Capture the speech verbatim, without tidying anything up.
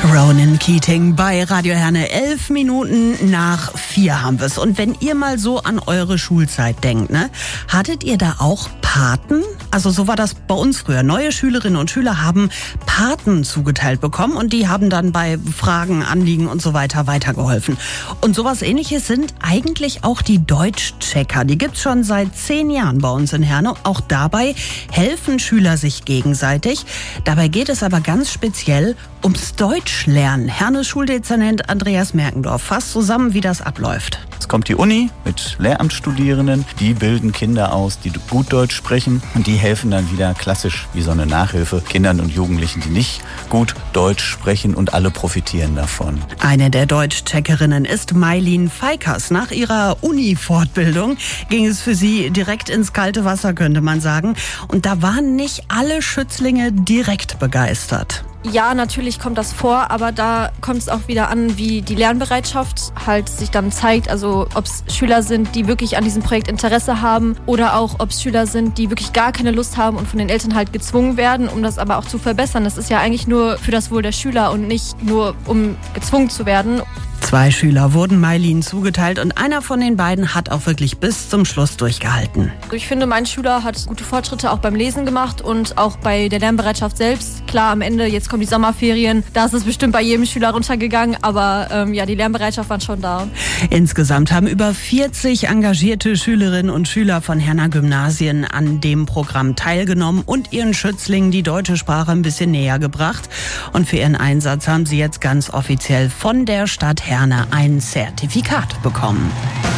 Ronan Keating bei Radio Herne. Elf Minuten nach vier haben wir es. Und wenn ihr mal so an eure Schulzeit denkt, ne, hattet ihr da auch Paten? Also so war das bei uns früher. Neue Schülerinnen und Schüler haben Paten zugeteilt bekommen und die haben dann bei Fragen, Anliegen und so weiter weitergeholfen. Und sowas Ähnliches sind eigentlich auch die Deutschchecker. Die gibt's schon seit zehn Jahren bei uns in Herne. Auch dabei helfen Schüler sich gegenseitig. Dabei geht es aber ganz speziell ums Deutschlernen. Hernes Schuldezernent Andreas Merkendorf fasst zusammen, wie das abläuft. Es kommt die Uni mit Lehramtsstudierenden, die bilden Kinder aus, die gut Deutsch sprechen und die helfen dann wieder klassisch wie so eine Nachhilfe Kindern und Jugendlichen, die nicht gut Deutsch sprechen, und alle profitieren davon. Eine der Deutschcheckerinnen ist Mailin Feikers. Nach ihrer Uni-Fortbildung ging es für sie direkt ins kalte Wasser, könnte man sagen. Und da waren nicht alle Schützlinge direkt begeistert. Ja, natürlich kommt das vor, aber da kommt es auch wieder an, wie die Lernbereitschaft halt sich dann zeigt. Also ob es Schüler sind, die wirklich an diesem Projekt Interesse haben, oder auch ob es Schüler sind, die wirklich gar keine Lust haben und von den Eltern halt gezwungen werden, um das aber auch zu verbessern. Das ist ja eigentlich nur für das Wohl der Schüler und nicht nur, um gezwungen zu werden. Zwei Schüler wurden Mailin zugeteilt und einer von den beiden hat auch wirklich bis zum Schluss durchgehalten. Ich finde, mein Schüler hat gute Fortschritte auch beim Lesen gemacht und auch bei der Lernbereitschaft selbst. Klar, am Ende, jetzt kommen die Sommerferien, da ist es bestimmt bei jedem Schüler runtergegangen, aber ähm, ja, die Lernbereitschaft war schon da. Insgesamt haben über vierzig engagierte Schülerinnen und Schüler von Herner Gymnasien an dem Programm teilgenommen und ihren Schützlingen die deutsche Sprache ein bisschen näher gebracht. Und für ihren Einsatz haben sie jetzt ganz offiziell von der Stadt Herne ein Zertifikat bekommen.